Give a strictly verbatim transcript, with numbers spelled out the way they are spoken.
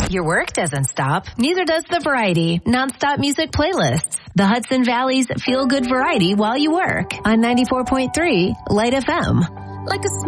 Your work doesn't stop. Neither does the Variety nonstop music playlists. The Hudson Valley's feel-good variety while you work on ninety-four point three Light F M. Like a small